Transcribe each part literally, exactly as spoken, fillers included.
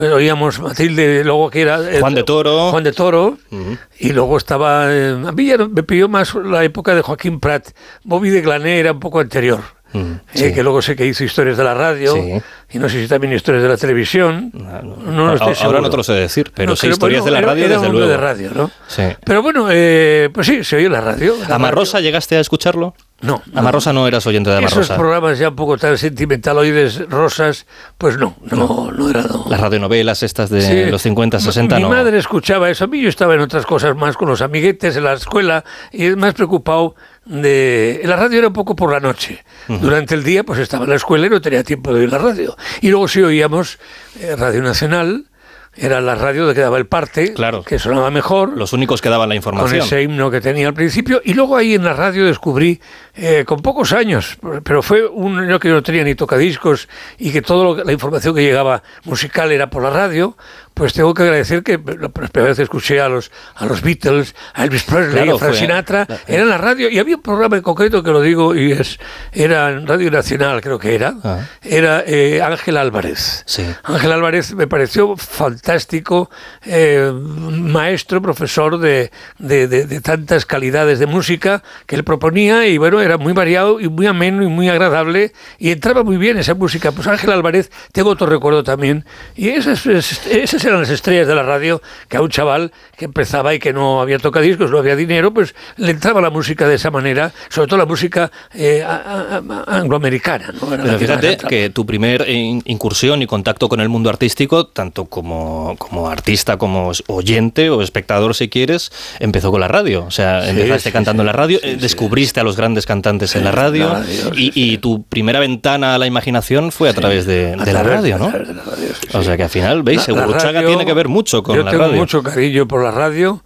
Oíamos Matilde, luego que era... Eh, Juan de Toro. Juan de Toro. Uh-huh. Y luego estaba... Eh, a mí ya me pilló más la época de Joaquín Prat. Bobby de Glané era un poco anterior. Uh-huh. Sí. Eh, que luego sé que hizo historias de la radio. Sí. Y no sé si también historias de la televisión. No, no, no, no estoy seguro. Ahora no te lo sé decir, pero no, sí, historias bueno, de la radio, era, era desde luego. de radio, ¿no? Sí. Pero bueno, eh, pues sí, se oye la radio. La ¿Amarrosa radio. llegaste a escucharlo? No. Amarrosa no eras oyente de Amarrosa. Esos programas ya un poco tan sentimentaloides, rosas, pues no, no, no, no era... No. Las radionovelas estas de sí. los cincuenta, sesenta, mi, no. Mi madre escuchaba eso, a mí yo estaba en otras cosas más con los amiguetes en la escuela y más preocupado de... La radio era un poco por la noche. Uh-huh. Durante el día pues estaba en la escuela y no tenía tiempo de oír la radio. Y luego sí oíamos eh, Radio Nacional. Era la radio de que daba el parte, claro, que sonaba mejor. Los únicos que daban la información. Con ese himno que tenía al principio. Y luego ahí en la radio descubrí, eh, con pocos años, pero fue un año que no tenía ni tocadiscos y que toda la información que llegaba musical era por la radio, pues tengo que agradecer que la primera vez que escuché a los, a los Beatles, a Elvis Presley, claro, a Frank fue, Sinatra, la, era en la radio. Y había un programa en concreto que lo digo, y es era en Radio Nacional, creo que era, ah. era eh, Ángel Álvarez. Sí. Ángel Álvarez me pareció fantástico. fantástico eh, maestro, profesor de, de, de, de tantas calidades de música que él proponía y bueno, era muy variado y muy ameno y muy agradable y entraba muy bien esa música. Pues Ángel Álvarez, tengo otro recuerdo también y esas, esas eran las estrellas de la radio que a un chaval que empezaba y que no había tocadiscos, no había dinero, pues le entraba la música de esa manera, sobre todo la música eh, angloamericana, ¿no? Pero fíjate que, que tu primer incursión y contacto con el mundo artístico, tanto como como artista, como oyente o espectador si quieres, empezó con la radio, o sea, sí, empezaste sí, cantando sí, en la radio, sí, descubriste sí. a los grandes cantantes sí, en la radio, la radio y, sí, sí. y tu primera ventana a la imaginación fue a sí, través de, de, la, radio, ¿no? de la radio, sí, o sea que al final, veis, Seguruchaga tiene que ver mucho con la radio. Yo tengo mucho cariño por la radio.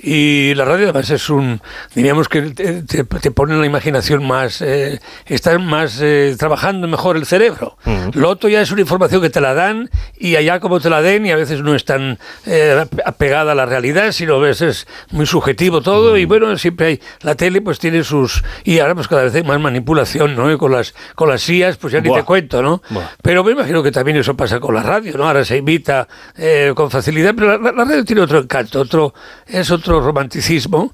Y la radio además es un, diríamos que te, te, te pone la imaginación más, eh, estás más eh, trabajando mejor el cerebro. Uh-huh. Lo otro ya es una información que te la dan y allá como te la den y a veces no es tan eh, apegada a la realidad, sino a veces es muy subjetivo todo. Uh-huh. Y bueno, siempre hay, la tele pues tiene sus, y ahora pues cada vez hay más manipulación, ¿no? Y con las, con las I As pues ya ni Buah. te cuento, ¿no? Buah. Pero me imagino que también eso pasa con la radio, ¿no? Ahora se imita eh, con facilidad, pero la, la radio tiene otro encanto, otro, es otro romanticismo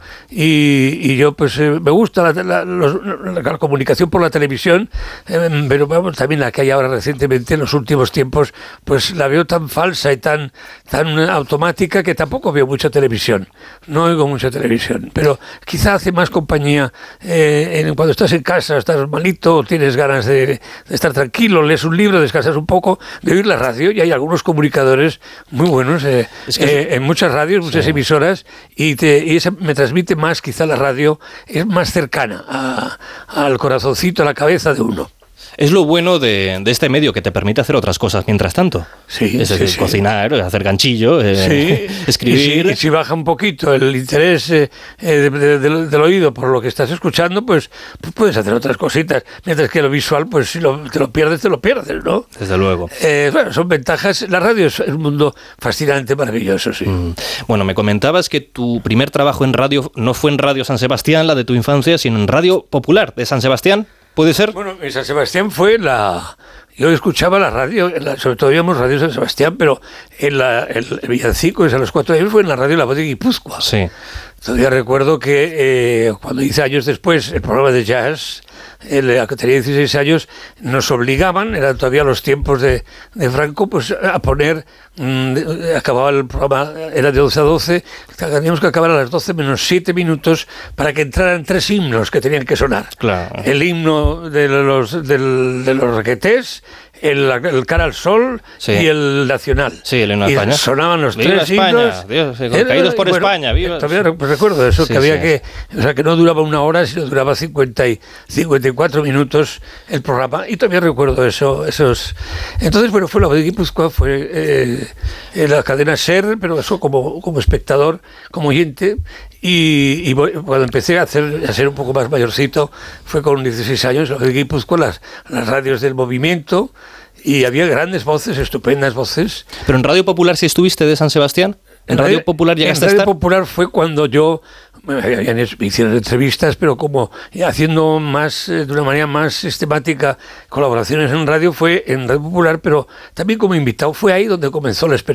y, y yo pues eh, me gusta la, la, los, la, la comunicación por la televisión, eh, pero vamos, también la que hay ahora recientemente en los últimos tiempos pues la veo tan falsa y tan, tan automática que tampoco veo mucha televisión, no oigo mucha televisión, pero quizá hace más compañía eh, en, cuando estás en casa, estás malito, tienes ganas de, de estar tranquilo, lees un libro, descansas un poco, de oír la radio y hay algunos comunicadores muy buenos eh, es que eh, en muchas radios, muchas sí. emisoras y, te, y esa me transmite más, quizá la radio es más cercana a, al corazoncito, a la cabeza de uno. Es lo bueno de, de este medio, que te permite hacer otras cosas mientras tanto. Sí, es decir, sí, sí. cocinar, hacer ganchillo, eh, sí. escribir. Y si, y si baja un poquito el interés eh, de, de, de, del oído por lo que estás escuchando, pues, pues puedes hacer otras cositas. Mientras que lo visual, pues si lo, te lo pierdes, te lo pierdes, ¿no? Desde luego. Eh, bueno, son ventajas. La radio es un mundo fascinante, maravilloso, sí. Mm. Bueno, me comentabas que tu primer trabajo en radio no fue en Radio San Sebastián, la de tu infancia, sino en Radio Popular de San Sebastián. ¿Puede ser? Bueno, en San Sebastián fue la... Yo escuchaba la radio, la, sobre todo íbamos Radio San Sebastián, pero en la, el, el villancico, a los cuatro años, fue en la radio La Voz de Guipúzcoa. Sí. Todavía recuerdo que eh, cuando hice años después el programa de jazz, el, que tenía dieciséis años, nos obligaban, eran todavía los tiempos de, de Franco, pues a poner, mmm, acababa el programa, era de once a doce, teníamos que acabar a las doce menos siete minutos para que entraran tres himnos que tenían que sonar. Claro. El himno de los, del, de los requetés, el, el Cara al Sol sí. y el Nacional. Sí, el himno de España. Sonaban los ¡Viva tres España! himnos. Dios, caídos por bueno, España, viva. Todavía recuerdo eso, sí, que había sí, que, o sea, que no duraba una hora, sino duraba cincuenta y cuatro minutos el programa, y todavía recuerdo eso, esos. Entonces, bueno, fue La Voz de Guipúzcoa, fue eh, en la cadena SER, pero eso como, como espectador, como oyente, y, y cuando empecé a, hacer, a ser un poco más mayorcito, fue con dieciséis años, La Voz de Guipúzcoa, las, las radios del movimiento, y había grandes voces, estupendas voces. ¿Pero en Radio Popular sí estuviste de San Sebastián? ¿En Radio Popular llegaste a estar? En Radio Popular fue cuando yo, me hicieron entrevistas, pero como haciendo más, de una manera más sistemática, colaboraciones en radio, fue en Radio Popular, pero también como invitado, fue ahí donde comenzó la experiencia.